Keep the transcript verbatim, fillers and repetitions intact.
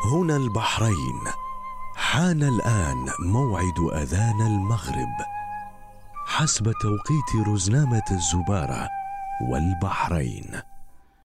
هنا البحرين. حان الآن موعد أذان المغرب حسب توقيت رزنامة الزبارة والبحرين.